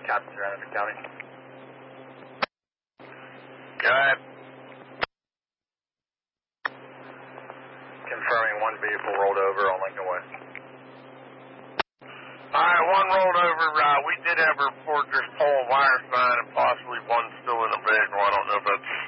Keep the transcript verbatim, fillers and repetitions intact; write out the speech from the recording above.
Captain Randolph County. Go ahead. Confirming one vehicle rolled over on Lincoln West. All right, one rolled over. Uh, we did have a report there's pole and wire spine and possibly one still in a vehicle. I don't know if that's